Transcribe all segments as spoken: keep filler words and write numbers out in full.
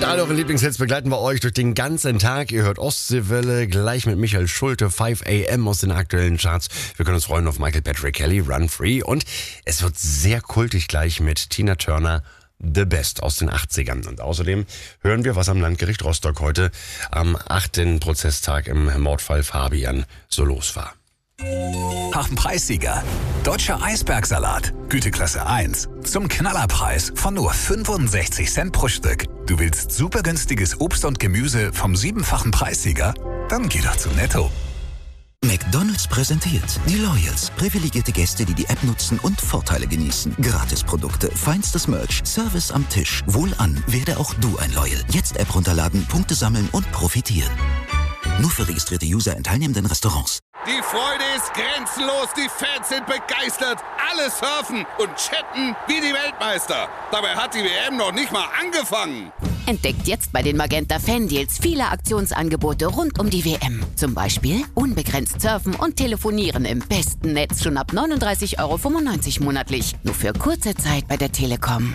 Mit all euren Lieblingshits begleiten wir euch durch den ganzen Tag. Ihr hört Ostseewelle, gleich mit Michael Schulte, fünf a m aus den aktuellen Charts. Wir können uns freuen auf Michael Patrick Kelly, Run Free. Und es wird sehr kultig gleich mit Tina Turner, The Best aus den achtzigern. Und außerdem hören wir, was am Landgericht Rostock heute am achten Prozesstag im Mordfall Fabian so los war. Preissieger. Deutscher Eisbergsalat. Güteklasse eins. Zum Knallerpreis von nur fünfundsechzig Cent pro Stück. Du willst super günstiges Obst und Gemüse vom siebenfachen Preissieger? Dann geh doch zu Netto. McDonald's präsentiert die Loyals. Privilegierte Gäste, die die App nutzen und Vorteile genießen. Gratisprodukte, feinstes Merch, Service am Tisch. Wohlan, werde auch du ein Loyal. Jetzt App runterladen, Punkte sammeln und profitieren. Nur für registrierte User in teilnehmenden Restaurants. Die Freude ist grenzenlos, die Fans sind begeistert. Alle surfen und chatten wie die Weltmeister. Dabei hat die W M noch nicht mal angefangen. Entdeckt jetzt bei den Magenta Fan-Deals viele Aktionsangebote rund um die W M. Zum Beispiel unbegrenzt surfen und telefonieren im besten Netz schon ab neununddreißig Euro fünfundneunzig monatlich. Nur für kurze Zeit bei der Telekom.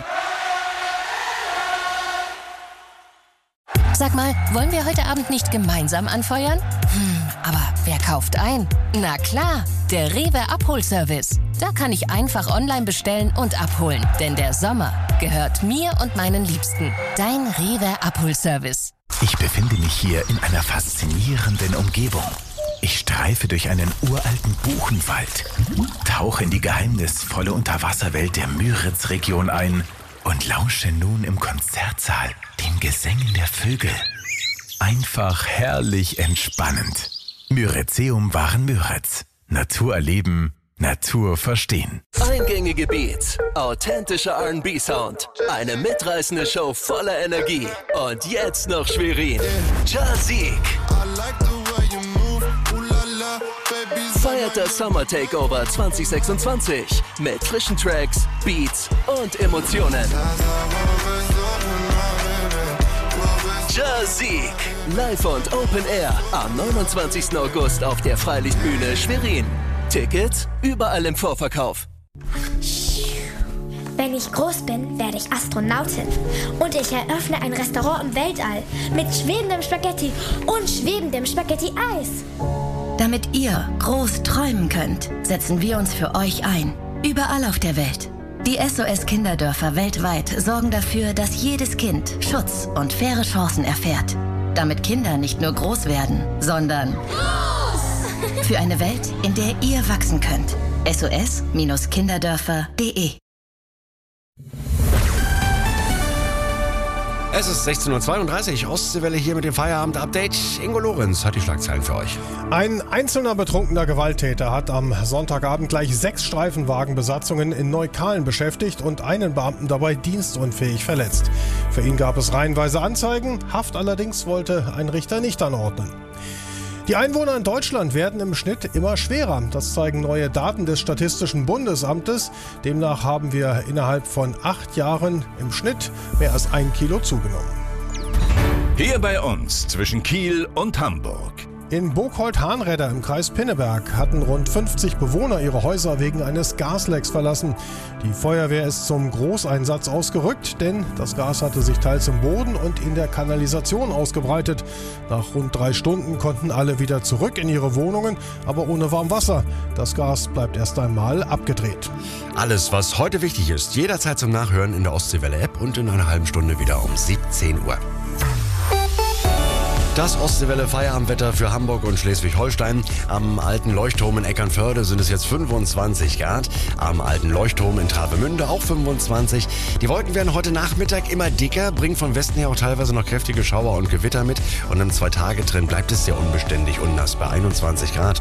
Sag mal, wollen wir heute Abend nicht gemeinsam anfeuern? Hm, aber wer kauft ein? Na klar, der Rewe Abholservice. Da kann ich einfach online bestellen und abholen. Denn der Sommer gehört mir und meinen Liebsten. Dein Rewe Abholservice. Ich befinde mich hier in einer faszinierenden Umgebung. Ich streife durch einen uralten Buchenwald, tauche in die geheimnisvolle Unterwasserwelt der Müritz-Region ein und lausche nun im Konzertsaal den Gesängen der Vögel. Einfach herrlich entspannend. Müritzeum waren Müritz. Natur erleben, Natur verstehen. Eingängige Beats, authentischer R and B-Sound, eine mitreißende Show voller Energie. Und jetzt noch Schwerin. Jazik feiert das Summer Takeover zwanzig sechsundzwanzig mit frischen Tracks, Beats und Emotionen. Jazik, live und Open Air am neunundzwanzigsten August auf der Freilichtbühne Schwerin. Tickets überall im Vorverkauf. Wenn ich groß bin, werde ich Astronautin. Und ich eröffne ein Restaurant im Weltall mit schwebendem Spaghetti und schwebendem Spaghetti-Eis. Damit ihr groß träumen könnt, setzen wir uns für euch ein. Überall auf der Welt. Die S O S-Kinderdörfer weltweit sorgen dafür, dass jedes Kind Schutz und faire Chancen erfährt. Damit Kinder nicht nur groß werden, sondern groß! Für eine Welt, in der ihr wachsen könnt. S O S Kinderdörfer punkt de Es ist sechzehn Uhr zweiunddreißig, Ostseewelle hier mit dem Feierabend-Update. Ingo Lorenz hat die Schlagzeilen für euch. Ein einzelner betrunkener Gewalttäter hat am Sonntagabend gleich sechs Streifenwagenbesatzungen in Neukalen beschäftigt und einen Beamten dabei dienstunfähig verletzt. Für ihn gab es reihenweise Anzeigen, Haft allerdings wollte ein Richter nicht anordnen. Die Einwohner in Deutschland werden im Schnitt immer schwerer. Das zeigen neue Daten des Statistischen Bundesamtes. Demnach haben wir innerhalb von acht Jahren im Schnitt mehr als ein Kilo zugenommen. Hier bei uns zwischen Kiel und Hamburg. In Burgholt-Hahnräder im Kreis Pinneberg hatten rund fünfzig Bewohner ihre Häuser wegen eines Gaslecks verlassen. Die Feuerwehr ist zum Großeinsatz ausgerückt, denn das Gas hatte sich teils im Boden und in der Kanalisation ausgebreitet. Nach rund drei Stunden konnten alle wieder zurück in ihre Wohnungen, aber ohne Warmwasser. Das Gas bleibt erst einmal abgedreht. Alles, was heute wichtig ist, jederzeit zum Nachhören in der Ostseewelle-App und in einer halben Stunde wieder um siebzehn Uhr. Das Ostseewelle-Feierabendwetter für Hamburg und Schleswig-Holstein. Am alten Leuchtturm in Eckernförde sind es jetzt fünfundzwanzig Grad. Am alten Leuchtturm in Travemünde auch fünfundzwanzig. Die Wolken werden heute Nachmittag immer dicker, bringen von Westen her auch teilweise noch kräftige Schauer und Gewitter mit. Und im Zwei-Tage-Trend bleibt es sehr unbeständig und nass bei einundzwanzig Grad.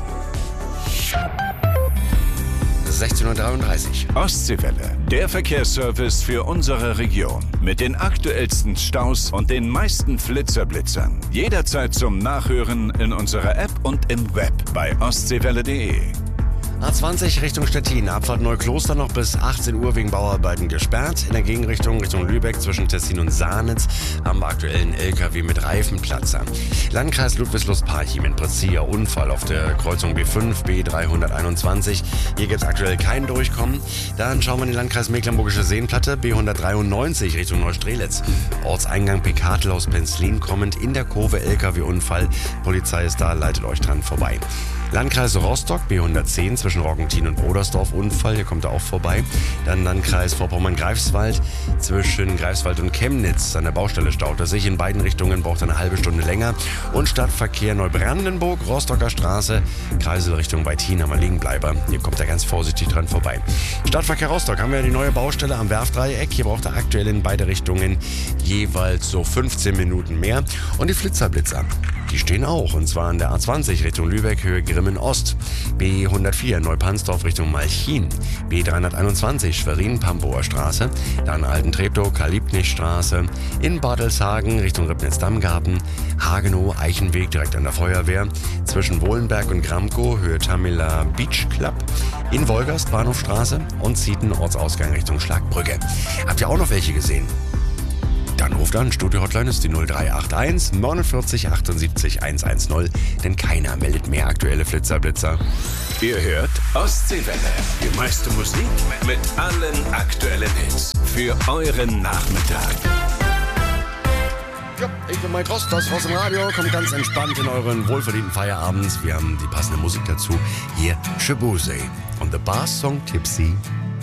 sechzehn Uhr dreiunddreißig. Ostseewelle, der Verkehrsservice für unsere Region. Mit den aktuellsten Staus und den meisten Flitzerblitzern. Jederzeit zum Nachhören in unserer App und im Web bei ostseewelle punkt de. A zwanzig Richtung Stettin, Abfahrt Neukloster noch bis achtzehn Uhr wegen Bauarbeiten gesperrt. In der Gegenrichtung Richtung Lübeck zwischen Tessin und Sahnitz haben wir aktuell einen L K W mit Reifenplatzer. Landkreis Ludwigslust-Parchim in Brescia, Unfall auf der Kreuzung B fünf, B dreihunderteinundzwanzig. Hier gibt es aktuell kein Durchkommen. Dann schauen wir in den Landkreis Mecklenburgische Seenplatte, B hundertdreiundneunzig Richtung Neustrelitz. Ortseingang Pekatel aus Penzlin kommend in der Kurve L K W-Unfall. Polizei ist da, leitet euch dran vorbei. Landkreis Rostock, B hundertzehn zwischen Roggentin und Brodersdorf, Unfall, hier kommt er auch vorbei. Dann Landkreis Vorpommern-Greifswald zwischen Greifswald und Chemnitz. An der Baustelle staut er sich, in beiden Richtungen braucht er eine halbe Stunde länger. Und Stadtverkehr Neubrandenburg, Rostocker Straße, Kreiselrichtung Weithin-Hammer Liegenbleiber. Hier kommt er ganz vorsichtig dran vorbei. Stadtverkehr Rostock haben wir die neue Baustelle am Werfdreieck. Hier braucht er aktuell in beide Richtungen jeweils so fünfzehn Minuten mehr. Und die Flitzerblitzer, die stehen auch, und zwar an der A zwanzig Richtung Lübeck, Höhe Grimmen Ost, B hundertvier Neupansdorf Richtung Malchin, B dreihunderteinundzwanzig Schwerin-Pampower Straße, dann Alten-Treptow, Karl-Liebknecht-Straße, in Bartelshagen Richtung Ribnitz-Dammgarten, Hagenow, Eichenweg direkt an der Feuerwehr, zwischen Wohlenberg und Gramkow, Höhe Tamila Beach Club, in Wolgast Bahnhofstraße und Zieten Ortsausgang Richtung Schlagbrücke. Habt ihr auch noch welche gesehen? Dann ruft an, Studio-Hotline ist die null drei acht eins neunundvierzig achtundsiebzig hundertzehn, denn keiner meldet mehr aktuelle Flitzerblitzer. Ihr hört Ostseewelle, die meiste Musik mit allen aktuellen Hits für euren Nachmittag. Ja, ich bin Mike Rost, das Rost im Radio, kommt ganz entspannt in euren wohlverdienten Feierabend. Wir haben die passende Musik dazu. Hier Shaboozey und The Bass Song Tipsy.